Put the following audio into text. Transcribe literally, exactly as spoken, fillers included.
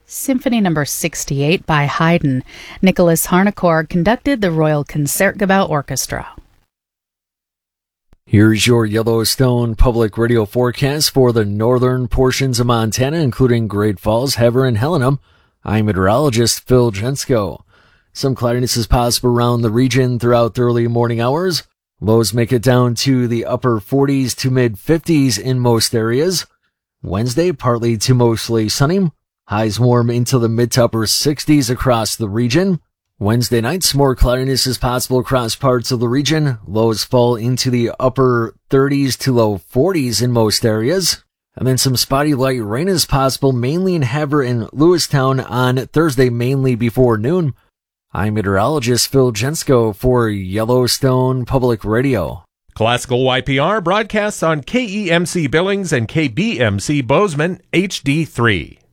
Symphony Number sixty-eight by Haydn. Nicholas Harnoncourt conducted the Royal Concertgebouw Orchestra. Here's your Yellowstone Public Radio forecast for the northern portions of Montana, including Great Falls, Hever, and Helena. I'm meteorologist Phil Jensko. Some cloudiness is possible around the region throughout the early morning hours. Lows make it down to the upper forties to mid fifties in most areas. Wednesday, partly to mostly sunny. Highs warm into the mid to upper sixties across the region. Wednesday nights, more cloudiness is possible across parts of the region. Lows fall into the upper thirties to low forties in most areas. And then some spotty light rain is possible, mainly in Hever and Lewistown on Thursday, mainly before noon. I'm meteorologist Phil Jensko for Yellowstone Public Radio. Classical Y P R broadcasts on K E M C Billings and K B M C Bozeman H D three.